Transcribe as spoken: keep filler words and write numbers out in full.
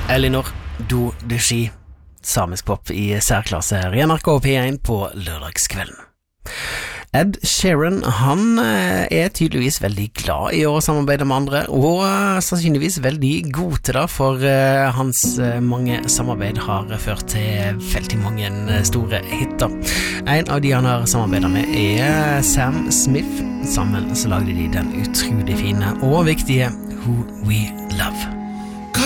Elinor Dodegi, samisk pop i særklasse her i N R K P én på lørdagskvelden. Ed Sheeran, han er tydeligvis veldig glad i å samarbeide med andre, og sannsynligvis veldig god til det, for hans mange samarbeid har ført til veldig mange store hitter. En av de han har samarbeidet med er Sam Smith. Sammen så lagde de den utrolig fine og viktige Who We Love.